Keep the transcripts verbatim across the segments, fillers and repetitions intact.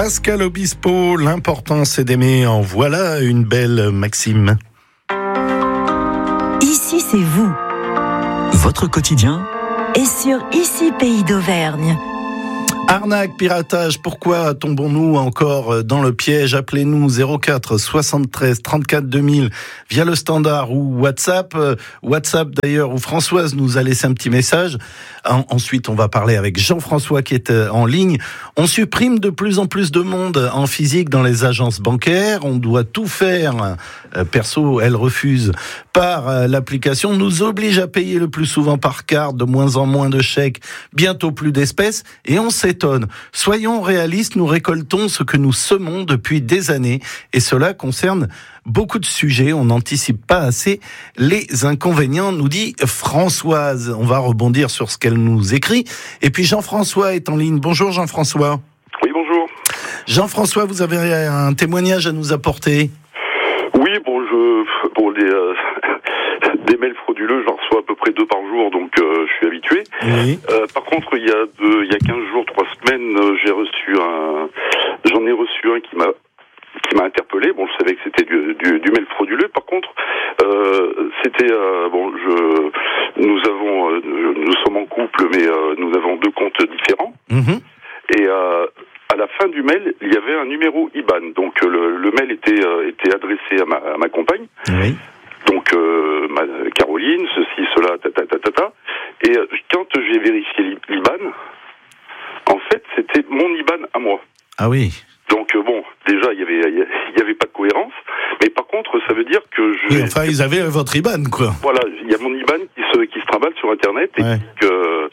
Pascal Obispo, l'important c'est d'aimer. En voilà une belle maxime. Ici c'est vous. Votre quotidien Et sur Ici Pays d'Auvergne. Arnaque, piratage, pourquoi tombons-nous encore dans le piège? Appelez-nous zéro quatre soixante-treize trente-quatre deux mille via le standard ou WhatsApp. WhatsApp d'ailleurs, où Françoise nous a laissé un petit message. Ensuite, on va parler avec Jean-François qui est en ligne. On supprime de plus en plus de monde en physique dans les agences bancaires. On doit tout faire. Perso, elle refuse par l'application. Nous oblige à payer le plus souvent par carte, de moins en moins de chèques, bientôt plus d'espèces. Et on s'étonne. Soyons réalistes, nous récoltons ce que nous semons depuis des années. Et cela concerne beaucoup de sujets. On n'anticipe pas assez les inconvénients, nous dit Françoise. On va rebondir sur ce qu'elle nous écrit. Et puis Jean-François est en ligne. Bonjour Jean-François. Oui, bonjour. Jean-François, vous avez un témoignage à nous apporter? Oui, bon, je, bon, les, euh, des mails frauduleux, j'en reçois à peu près deux par jour, donc euh, je suis habitué. Oui. Euh, par contre, il y a deux, il y a quinze jours, trois semaines, euh, j'ai reçu un, j'en ai reçu un qui m'a, qui m'a interpellé. Bon, je savais que c'était du, du, du mail frauduleux. Par contre, euh, c'était, euh, bon, je, nous avons, euh, nous sommes en couple, mais euh, nous avons deux comptes différents. Mmh. Et euh, à la fin du mail, il y avait un numéro I B A N. Donc le, le mail était, euh, était adressé à ma, à ma compagne. Oui. Donc euh, ma, Caroline, ceci, cela, ta ta ta ta ta. Et euh, quand j'ai vérifié l'I B A N, en fait, c'était mon I B A N à moi. Ah oui. Donc euh, bon, déjà il y avait il y avait pas de cohérence, mais par contre ça veut dire que je. Oui, enfin, ils avaient votre I B A N, quoi. Voilà, il y a mon I B A N qui se qui se trimballe sur Internet et Ouais. que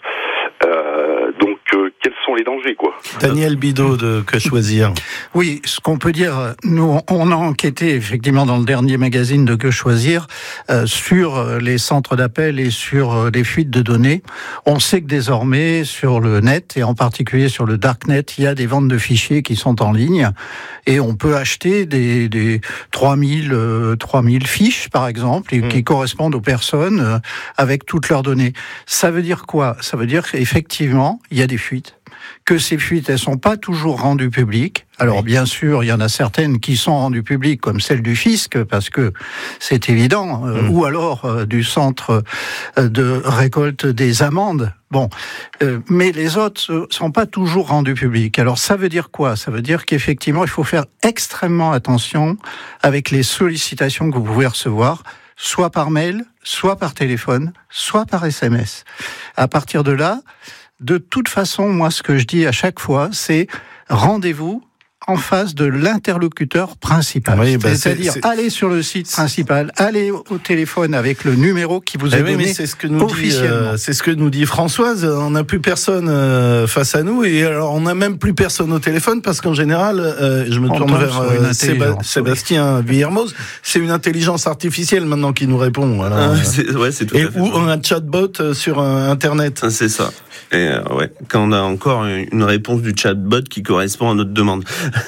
euh, donc euh, quels sont les dangers, quoi. Daniel Bidot de Que Choisir. Oui, ce qu'on peut dire, nous, on a enquêté effectivement dans le dernier magazine de Que Choisir euh, sur les centres d'appel et sur euh, les fuites de données. On sait que désormais, sur le net, et en particulier sur le darknet, il y a des ventes de fichiers qui sont en ligne, et on peut acheter des, des trois mille, euh, trois mille fiches, par exemple, et, mmh. qui correspondent aux personnes euh, avec toutes leurs données. Ça veut dire quoi? Ça veut dire qu'effectivement, il y a des fuites. Que ces fuites, elles sont pas toujours rendues publiques. Alors, bien sûr, il y en a certaines qui sont rendues publiques, comme celle du fisc, parce que c'est évident, euh, mmh. ou alors euh, du centre de récolte des amendes. Bon, euh, mais les autres sont pas toujours rendues publiques. Alors, ça veut dire quoi? Ça veut dire qu'effectivement, il faut faire extrêmement attention avec les sollicitations que vous pouvez recevoir, soit par mail, soit par téléphone, soit par S M S. À partir de là, de toute façon, moi, ce que je dis à chaque fois, c'est rendez-vous en face de l'interlocuteur principal. Oui, bah c'est-à-dire, c'est, c'est... allez sur le site principal, allez au téléphone avec le numéro qui vous est eh donné oui, mais c'est ce que nous officiellement. Dit, euh, c'est ce que nous dit Françoise. On n'a plus personne euh, face à nous, et alors on n'a même plus personne au téléphone parce qu'en général, euh, je me on tourne vers euh, Séba- Sébastien oui. Villermoz, c'est une intelligence artificielle maintenant qui nous répond. Alors, ah, c'est, ouais, c'est tout et à fait ou ça. Un chatbot sur euh, Internet. C'est ça. Et euh, ouais, quand on a encore une réponse du chatbot qui correspond à notre demande.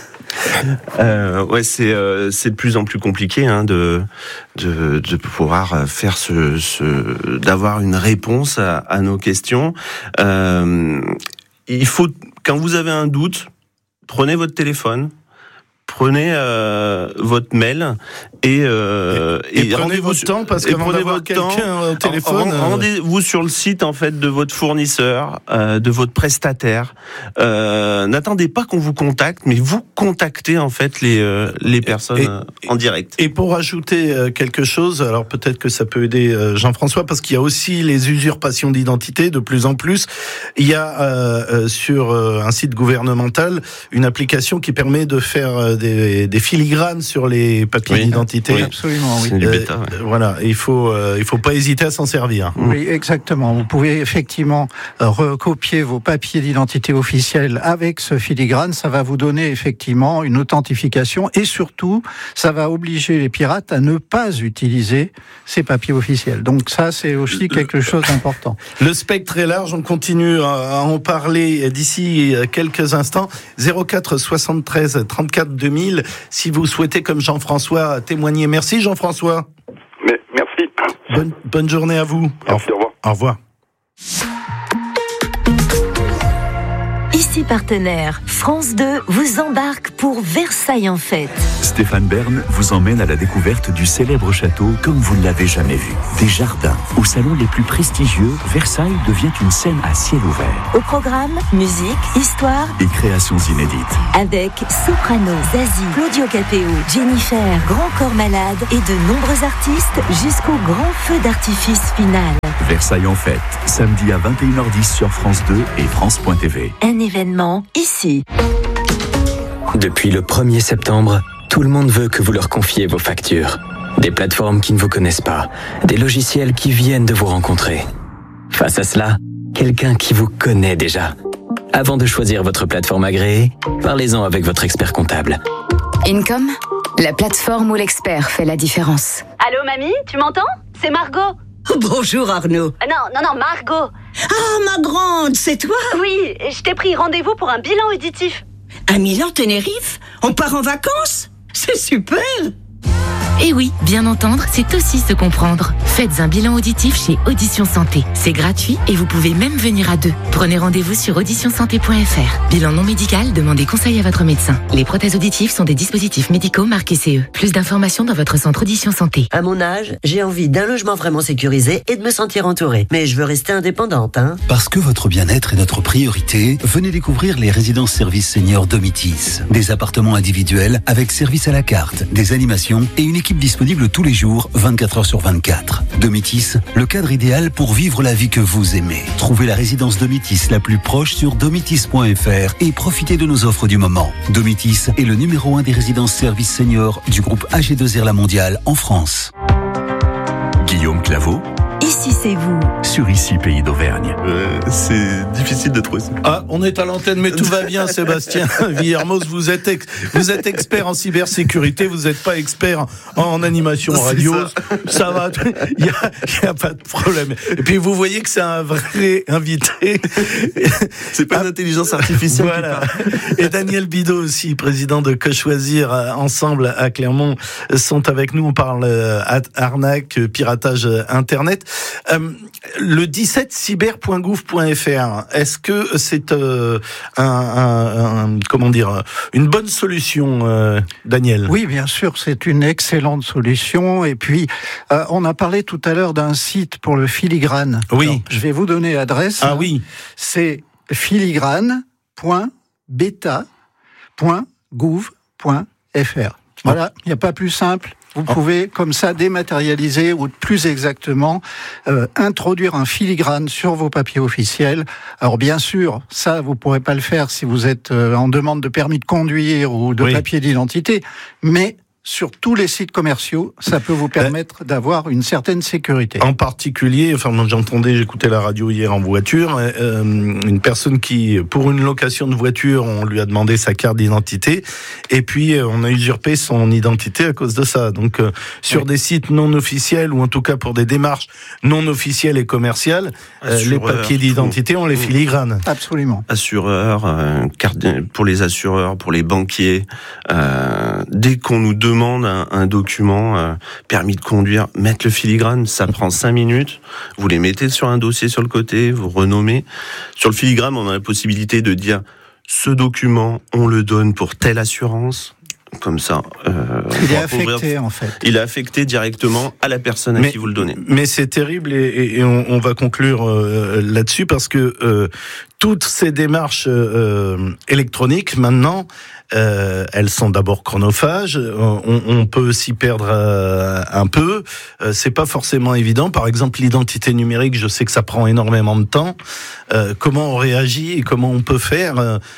euh, ouais, c'est euh, c'est de plus en plus compliqué hein, de de de pouvoir faire ce, ce d'avoir une réponse à, à nos questions. Euh, il faut, quand vous avez un doute, prenez votre téléphone. Prenez euh, votre mail et, euh, et, et, et prenez votre temps parce que prenez votre quelqu'un temps, au téléphone. Rendez-vous sur le site en fait de votre fournisseur, euh, de votre prestataire. Euh, n'attendez pas qu'on vous contacte, mais vous contactez en fait les euh, les personnes et, et, en direct. Et pour ajouter quelque chose, alors peut-être que ça peut aider Jean-François parce qu'il y a aussi les usurpations d'identité de plus en plus. Il y a euh, sur un site gouvernemental une application qui permet de faire Des, des filigranes sur les papiers oui, d'identité. Oui, absolument, oui. C'est du bêta, ouais. euh, voilà, il faut, euh, il faut pas hésiter à s'en servir. Oui, exactement. Vous pouvez effectivement recopier vos papiers d'identité officiels avec ce filigrane. Ça va vous donner effectivement une authentification et surtout, ça va obliger les pirates à ne pas utiliser ces papiers officiels. Donc ça, c'est aussi quelque chose d'important. Le spectre est large. On continue à en parler d'ici quelques instants. zéro quatre soixante-treize trente-quatre deux mille si vous souhaitez, comme Jean-François, témoigner. Merci Jean-François. Mais, merci. Bonne, bonne journée à vous. Merci, au revoir. Au revoir. ici partenaire. France deux vous embarque pour Versailles en fête. Stéphane Bern vous emmène à la découverte du célèbre château comme vous ne l'avez jamais vu. Des jardins, au salon les plus prestigieux, Versailles devient une scène à ciel ouvert. Au programme, musique, histoire et créations inédites. Avec Soprano, Zazie, Claudio Capéo, Jennifer, Grand Corps Malade et de nombreux artistes jusqu'au grand feu d'artifice final. Versailles en fête, samedi à vingt et une heures dix sur France deux et France point T V. Un événement ici. Depuis le premier septembre, tout le monde veut que vous leur confiez vos factures. Des plateformes qui ne vous connaissent pas, des logiciels qui viennent de vous rencontrer. Face à cela, quelqu'un qui vous connaît déjà. Avant de choisir votre plateforme agréée, parlez-en avec votre expert comptable. Income, la plateforme où l'expert fait la différence. Allô mamie, tu m'entends? C'est Margot. Bonjour Arnaud. Euh, non, non, non, Margot. Ah, ma grande, c'est toi? Oui, je t'ai pris rendez-vous pour un bilan auditif. À Milan-Tenerife? On part en vacances? C'est super! Et oui, bien entendre, c'est aussi se comprendre. Faites un bilan auditif chez Audition Santé. C'est gratuit et vous pouvez même venir à deux. Prenez rendez-vous sur audition santé point f r. Bilan non médical, demandez conseil à votre médecin. Les prothèses auditives sont des dispositifs médicaux marqués C E. Plus d'informations dans votre centre Audition Santé. À mon âge, j'ai envie d'un logement vraiment sécurisé et de me sentir entourée. Mais je veux rester indépendante, hein. Parce que votre bien-être est notre priorité, venez découvrir les résidences services seniors Domitis. Des appartements individuels avec service à la carte, des animations et une équipe disponible tous les jours, vingt-quatre heures sur vingt-quatre. Domitis, le cadre idéal pour vivre la vie que vous aimez. Trouvez la résidence Domitis la plus proche sur domitis point f r et profitez de nos offres du moment. Domitis est le numéro un des résidences services seniors du groupe A G deux R La Mondiale en France. Guillaume Claveau. Ici c'est vous. Sur Ici Pays d'Auvergne. Euh, c'est difficile de trouver ça. Ah, on est à l'antenne, mais tout va bien, Sébastien Villermoz. Vous êtes, ex- vous êtes expert en cybersécurité, vous n'êtes pas expert en animation radio. Ça. ça va, il n'y a, y a pas de problème. Et puis vous voyez que c'est un vrai invité. C'est pas ah, une intelligence artificielle. Voilà. Et Daniel Bidot aussi, président de Que Choisir Ensemble à Clermont, sont avec nous. On parle arnaque, piratage Internet. Euh, le dix-sept cyber point gouv point f r, est-ce que c'est euh, un, un, un, comment dire, une bonne solution, euh, Daniel? Oui, bien sûr, c'est une excellente solution. Et puis, euh, on a parlé tout à l'heure d'un site pour le filigrane. Oui. Alors, je vais vous donner l'adresse. Ah oui. C'est filigrane point beta point gouv point f r. Voilà, il n'y a pas plus simple. Vous pouvez, comme ça, dématérialiser, ou plus exactement, euh, introduire un filigrane sur vos papiers officiels. Alors, bien sûr, ça, vous ne pourrez pas le faire si vous êtes euh, en demande de permis de conduire ou de oui. papier d'identité, mais sur tous les sites commerciaux, ça peut vous permettre d'avoir une certaine sécurité. En particulier, enfin, moi, j'entendais, j'écoutais la radio hier en voiture, euh, une personne qui, pour une location de voiture, on lui a demandé sa carte d'identité, et puis euh, on a usurpé son identité à cause de ça. Donc, euh, sur oui. des sites non officiels, ou en tout cas pour des démarches non officielles et commerciales, euh, les papiers d'identité, on les filigrane. Absolument. Assureurs, euh, carte pour les assureurs, pour les banquiers, euh, dès qu'on nous demande demande un, un document, euh, permis de conduire, mettre le filigrane, ça prend cinq minutes, vous les mettez sur un dossier sur le côté, vous renommez. Sur le filigrane, on a la possibilité de dire, ce document, on le donne pour telle assurance, comme ça. Euh, il est affecté, ouvrir, en fait. Il est affecté directement à la personne à mais, qui vous le donnez. Mais c'est terrible, et, et on, on va conclure euh, là-dessus, parce que euh, toutes ces démarches euh, électroniques, maintenant, Euh, elles sont d'abord chronophages. On, on peut s'y perdre euh, un peu. Euh, c'est pas forcément évident. Par exemple, l'identité numérique, je sais que ça prend énormément de temps. Euh, comment on réagit et comment on peut faire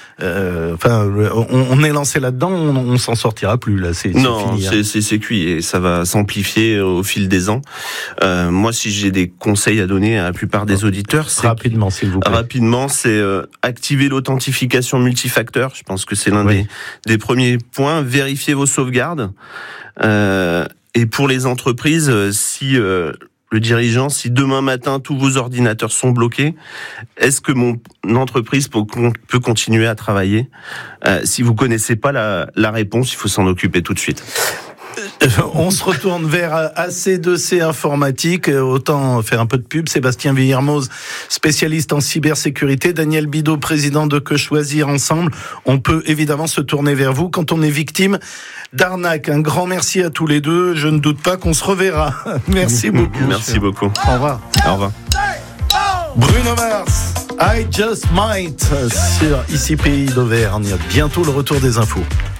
euh, Enfin, on, on est lancé là-dedans, on, on s'en sortira plus là. C'est, non, c'est, c'est, c'est, c'est cuit et ça va s'amplifier au fil des ans. Euh, moi, si j'ai des conseils à donner à la plupart des auditeurs, c'est rapidement, s'il vous plaît. Rapidement, c'est euh, activer l'authentification multifacteur. Je pense que c'est l'un oui. des des premiers points. Vérifiez vos sauvegardes. Euh, et pour les entreprises, si euh, le dirigeant, si demain matin tous vos ordinateurs sont bloqués, est-ce que mon entreprise peut, peut continuer à travailler ? euh, Si vous connaissez pas la, la réponse, il faut s'en occuper tout de suite. On se retourne vers A C deux C Informatique. Autant faire un peu de pub. Sébastien Villermoz, spécialiste en cybersécurité. Daniel Bidot, président de Que Choisir Ensemble. On peut évidemment se tourner vers vous quand on est victime d'arnaque. Un grand merci à tous les deux. Je ne doute pas qu'on se reverra. Merci beaucoup. Merci beaucoup. Au revoir. Au revoir. Bruno Mars, I Just Might sur I C P I d'Auvergne. Bientôt le retour des infos.